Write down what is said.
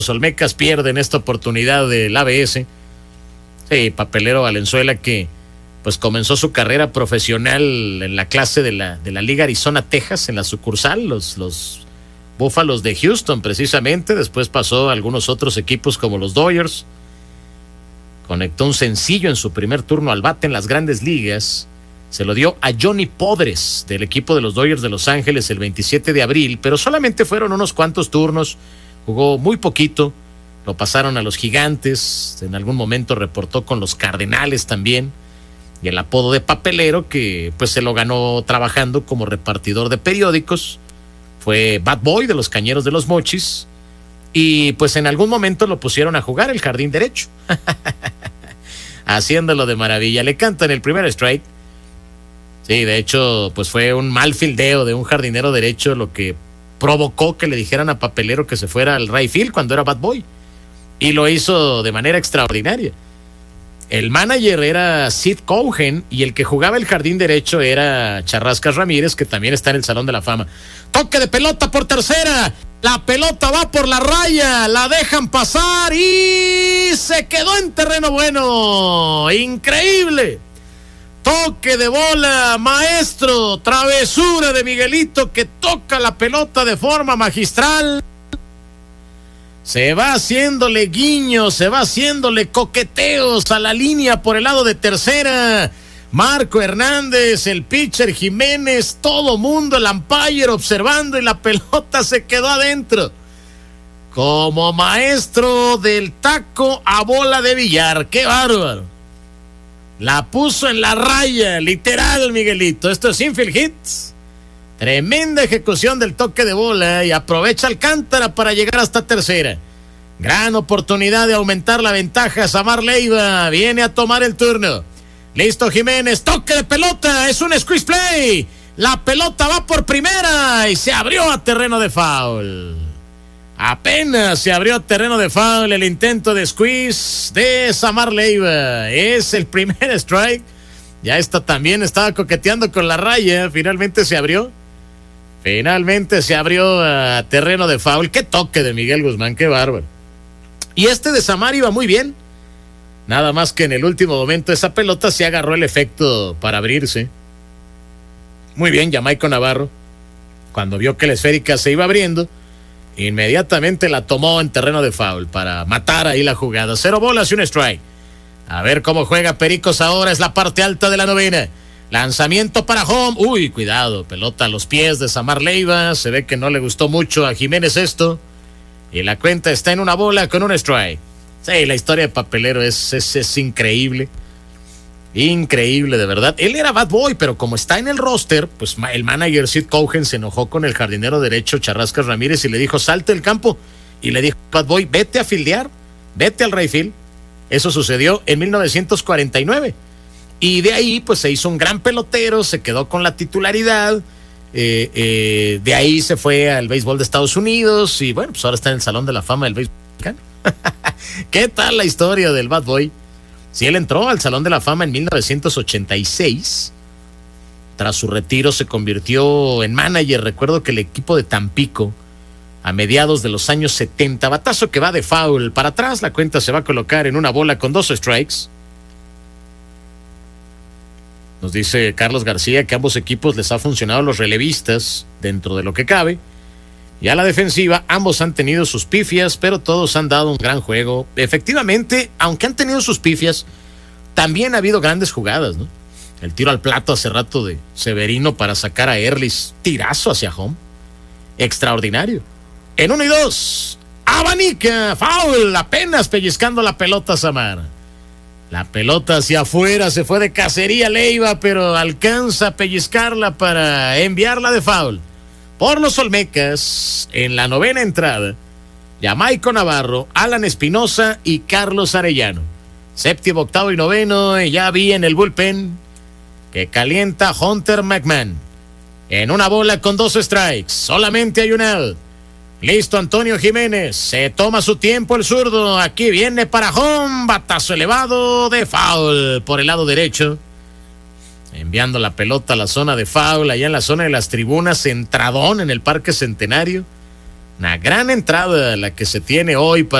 Olmecas pierden esta oportunidad del ABS. Sí, Papelero Valenzuela, que pues comenzó su carrera profesional en la clase de la Liga Arizona, Texas, en la sucursal, los Búfalos de Houston, precisamente. Después pasó a algunos otros equipos como los Dodgers. Conectó un sencillo en su primer turno al bate en las Grandes Ligas. Se lo dio a Johnny Podres, del equipo de los Dodgers de Los Ángeles, el 27 de abril, pero solamente fueron unos cuantos turnos. Jugó muy poquito. Lo pasaron a los Gigantes. En algún momento reportó con los Cardenales también. Y el apodo de Papelero, que pues se lo ganó trabajando como repartidor de periódicos, fue Bad Boy de los Cañeros de los Mochis. Y pues en algún momento lo pusieron a jugar el jardín derecho. Haciéndolo de maravilla. Le cantan el primer strike. Sí, de hecho, pues fue un mal fildeo de un jardinero derecho lo que provocó que le dijeran a Papelero que se fuera al right field cuando era Bad Boy. Y lo hizo de manera extraordinaria. El manager era Sid Cohen y el que jugaba el jardín derecho era Charrascas Ramírez, que también está en el Salón de la Fama. Toque de pelota por tercera. La pelota va por la raya. La dejan pasar y se quedó en terreno bueno. Increíble. Toque de bola, maestro. Travesura de Miguelito, que toca la pelota de forma magistral. Se va haciéndole guiños, se va haciéndole coqueteos a la línea por el lado de tercera. Marco Hernández, el pitcher Jiménez, todo mundo, el umpire observando, y la pelota se quedó adentro. Como maestro del taco a bola de billar. ¡Qué bárbaro! La puso en la raya, literal, Miguelito. Esto es infield hits. Tremenda ejecución del toque de bola y aprovecha Alcántara para llegar hasta tercera. Gran oportunidad de aumentar la ventaja. Samar Leiva viene a tomar el turno. Listo Jiménez, toque de pelota, es un squeeze play. La pelota va por primera y se abrió a terreno de foul. Apenas se abrió a terreno de foul el intento de squeeze de Samar Leiva. Es el primer strike. Ya esta también estaba coqueteando con la raya. Finalmente se abrió a terreno de foul. Qué toque de Miguel Guzmán, qué bárbaro. Y este de Samar iba muy bien. Nada más que en el último momento esa pelota se agarró el efecto para abrirse. Muy bien, Jamaico Navarro. Cuando vio que la esférica se iba abriendo, inmediatamente la tomó en terreno de foul para matar ahí la jugada. 0 bolas y un strike. A ver cómo juega Pericos ahora. Es la parte alta de la novena. Lanzamiento para home. Uy, cuidado. Pelota a los pies de Samar Leiva. Se ve que no le gustó mucho a Jiménez esto. Y la cuenta está en 1 bola con un strike. Sí, la historia de Papelero es increíble. Increíble, de verdad. Él era Bad Boy, pero como está en el roster, pues el manager Sid Cohen se enojó con el jardinero derecho Charrascas Ramírez y le dijo, salte del campo. Y le dijo, Bad Boy, vete a fildear, vete al right field. Eso sucedió en 1949. Y de ahí, pues se hizo un gran pelotero, se quedó con la titularidad. De ahí se fue al béisbol de Estados Unidos y bueno, pues ahora está en el Salón de la Fama del béisbol mexicano. ¿Qué tal la historia del Bad Boy? Si él entró al Salón de la Fama en 1986, tras su retiro se convirtió en manager. Recuerdo que el equipo de Tampico, a mediados de los años 70, batazo que va de foul para atrás, la cuenta se va a colocar en 1 bola con 2 strikes. Nos dice Carlos García que a ambos equipos les ha funcionado los relevistas dentro de lo que cabe. Y a la defensiva, ambos han tenido sus pifias, pero todos han dado un gran juego. Efectivamente, aunque han tenido sus pifias, también ha habido grandes jugadas, ¿no? El tiro al plato hace rato de Severino para sacar a Erlis, tirazo hacia home. Extraordinario. En 1 y 2, abanica, foul, apenas pellizcando la pelota Samar. La pelota hacia afuera, se fue de cacería Leiva, pero alcanza a pellizcarla para enviarla de foul. Por los Olmecas, en la 9ª entrada, Jamaico Navarro, Alan Espinosa y Carlos Arellano. 7º, 8º y 9º, ya vi en el bullpen que calienta Hunter McMahon. En 1 bola con 2 strikes, solamente hay un out. Listo Antonio Jiménez, se toma su tiempo el zurdo, aquí viene para home, batazo elevado de foul por el lado derecho. Enviando la pelota a la zona de foul, allá en la zona de las tribunas, entradón en el Parque Centenario. Una gran entrada la que se tiene hoy para